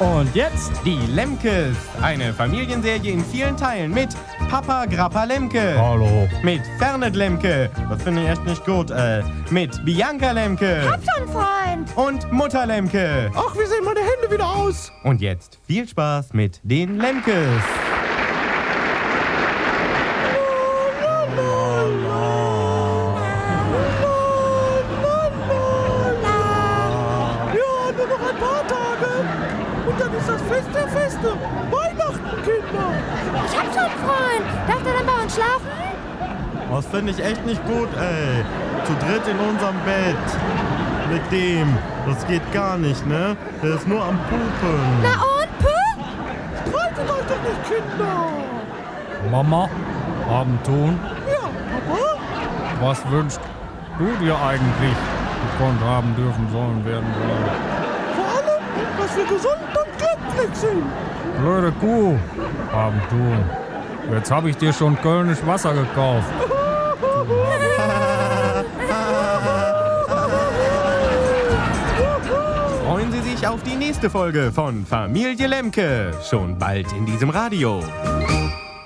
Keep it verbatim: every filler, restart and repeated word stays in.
Und jetzt die Lemkes. Eine Familienserie in vielen Teilen mit Papa Grappa Lemke. Hallo. Mit Fernet Lemke. Das finde ich echt nicht gut. Äh, mit Bianca Lemke. Hab schon, Freund. Und Mutter Lemke. Ach, wie sehen meine Hände wieder aus? Und jetzt viel Spaß mit den Lemkes. Und dann ist das Fest der Feste. Weihnachten, Kinder. Ich hab schon, Freund. Darf der dann bei uns schlafen? Das finde ich echt nicht gut, ey. Zu dritt in unserem Bett. Mit dem. Das geht gar nicht, ne? Der ist nur am Pupen. Na und, Pö? Streitet euch doch nicht, Kinder. Mama, Abendtun, Ja, Papa? was wünschst du dir eigentlich? Gekonnt haben dürfen sollen werden sollen. Vor allem, dass wir gesund und glücklich sind. Blöde Kuh, Abendtun. Jetzt habe ich dir schon kölnisch Wasser gekauft. Freuen Sie sich auf die nächste Folge von Familie Lemke. Schon bald in diesem Radio.